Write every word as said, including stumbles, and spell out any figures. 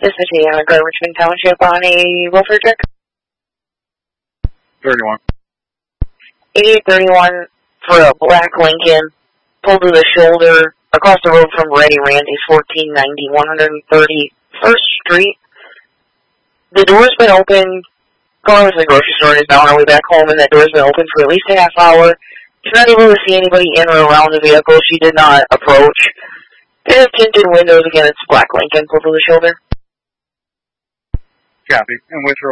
This is Deanna Go, Richmond Township on a welfare check. thirty-one. eighty-eight thirty-one for a black Lincoln, pulled to the shoulder, across the road from Ready Randy's, fourteen ninety, one thirty-first Street. The door's been open, going to the grocery store and is now on our way back home, and that door's been open for at least a half hour. She's not able to see anybody in or around the vehicle. She did not approach. They have tinted windows. Again, it's black Lincoln, pulled to the shoulder. Copy. And which road?